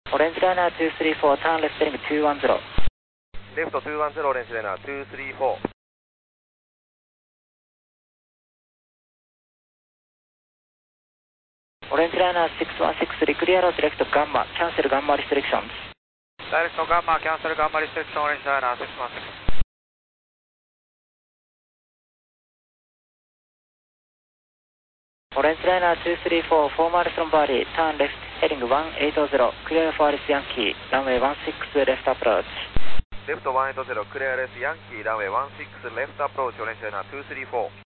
オレンジライナー234、ターンレフトヘディング210。 レフト210、オレンジライナー234。 オレンジライナー616、リクリアローズレフトガンマ、キャンセルガンマリストリクションズ。 ダイレクトガンマ、キャンセルガンマリストリクション、オレンジライナー616。 オレンジライナー234、4マイルフロムバーディー、ターンレフトヘディング180、クリアフォーレスヤンキー、ランウェイ16レフトアプローチ。 レフト180、クリアレスヤンキー、ランウェイ16レフトアプローチ、オレンジライナー234。